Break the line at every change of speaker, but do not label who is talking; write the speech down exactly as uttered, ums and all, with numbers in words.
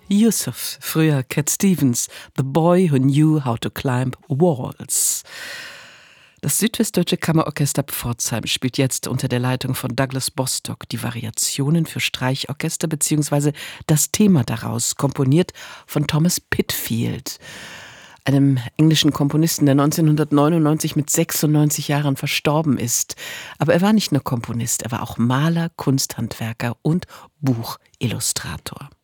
Yusuf, früher Cat Stevens, The Boy Who Knew How to Climb Walls. Das Südwestdeutsche Kammerorchester Pforzheim spielt jetzt unter der Leitung von Douglas Bostock die Variationen für Streichorchester bzw. das Thema daraus, komponiert von Thomas Pitfield, einem englischen Komponisten, der neunzehnhundertneunundneunzig mit sechsundneunzig Jahren verstorben ist. Aber er war nicht nur Komponist, er war auch Maler, Kunsthandwerker und Buchillustrator.